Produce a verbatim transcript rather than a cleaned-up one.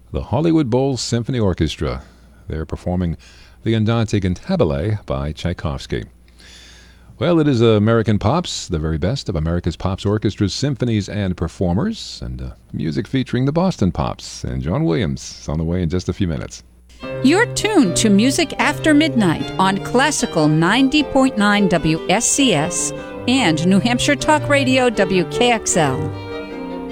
the Hollywood Bowl Symphony Orchestra. They're performing the Andante Cantabile by Tchaikovsky. Well, it is American Pops, the very best of America's Pops orchestras, symphonies, and performers, and uh, music featuring the Boston Pops and John Williams on the way in just a few minutes. You're tuned to Music After Midnight on Classical ninety point nine W S C S and New Hampshire Talk Radio W K X L.